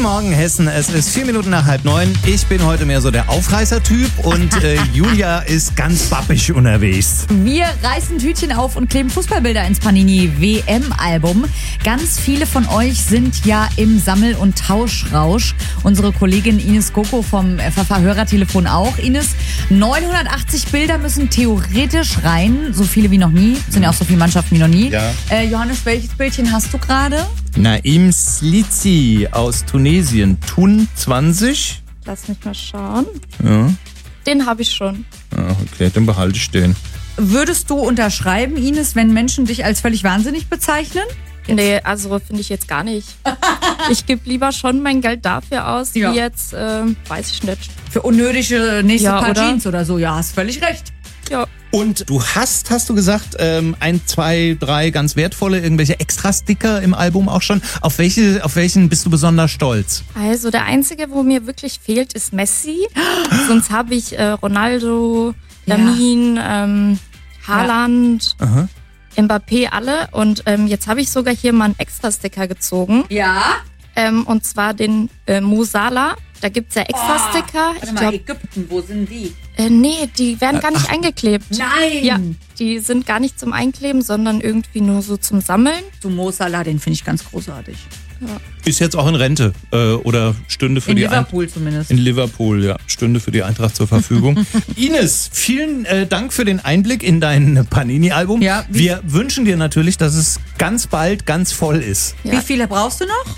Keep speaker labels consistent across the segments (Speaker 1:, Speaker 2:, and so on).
Speaker 1: Guten Morgen, Hessen. Es ist 4 Minuten nach 8:30. Ich bin heute mehr so der Aufreißer-Typ und Julia ist ganz bappig unterwegs.
Speaker 2: Wir reißen Tütchen auf und kleben Fußballbilder ins Panini-WM-Album. Ganz viele von euch sind ja im Sammel- und Tauschrausch. Unsere Kollegin Ines Koko vom FFH-Hörertelefon auch. Ines, 980 Bilder müssen theoretisch rein. So viele wie noch nie. Sind ja auch so viele Mannschaften wie noch nie.
Speaker 1: Ja.
Speaker 2: Johannes, welches Bildchen hast du gerade?
Speaker 1: Naim Slici aus Tunesien. Tun 20.
Speaker 3: Lass mich mal schauen.
Speaker 1: Ja.
Speaker 3: Den habe ich schon.
Speaker 1: Ah, okay, dann behalte ich den.
Speaker 2: Würdest du unterschreiben, Ines, wenn Menschen dich als völlig wahnsinnig bezeichnen?
Speaker 3: Nee, also finde ich jetzt gar nicht. Ich gebe lieber schon mein Geld dafür aus,
Speaker 2: Ja.
Speaker 3: wie jetzt, weiß ich nicht.
Speaker 2: Für unnötige nächste
Speaker 3: Ja,
Speaker 2: Paar
Speaker 3: oder?
Speaker 2: Jeans oder so. Ja, hast völlig recht.
Speaker 3: Ja.
Speaker 1: Und du hast du gesagt, 1, 2, 3 ganz wertvolle, irgendwelche Extra-Sticker im Album auch schon. Auf welchen bist du besonders stolz?
Speaker 3: Also der einzige, wo mir wirklich fehlt, ist Messi. Sonst habe ich Ronaldo,
Speaker 2: Ja.
Speaker 3: Lamin, Haaland,
Speaker 1: Aha.
Speaker 3: Mbappé, alle. Und jetzt habe ich sogar hier mal einen Extra-Sticker gezogen.
Speaker 2: Ja?
Speaker 3: Und zwar den Mo Salah. Da gibt's ja Extra-Sticker.
Speaker 2: Warte mal, Ägypten, wo sind die?
Speaker 3: Nee, die werden gar nicht eingeklebt.
Speaker 2: Nein!
Speaker 3: Ja, die sind gar nicht zum Einkleben, sondern irgendwie nur so zum Sammeln.
Speaker 2: Du Mo Salah, den finde ich ganz großartig.
Speaker 1: Ist jetzt auch in Rente oder stünde für
Speaker 2: In
Speaker 1: die
Speaker 2: Liverpool zumindest.
Speaker 1: In Liverpool, ja. Stünde für die Eintracht zur Verfügung. Ines, vielen Dank für den Einblick in dein Panini-Album.
Speaker 2: Ja,
Speaker 1: wir wünschen dir natürlich, dass es ganz bald ganz voll ist.
Speaker 3: Ja.
Speaker 2: Wie viele brauchst du noch?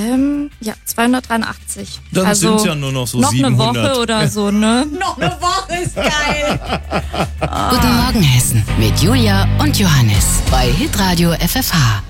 Speaker 3: 283.
Speaker 1: Dann
Speaker 3: also
Speaker 1: sind's ja nur noch so
Speaker 3: noch
Speaker 1: 700.
Speaker 3: eine Woche oder so, ne?
Speaker 2: Noch eine Woche ist geil.
Speaker 4: Guten Morgen, Hessen. Mit Julia und Johannes. Bei Hitradio FFH.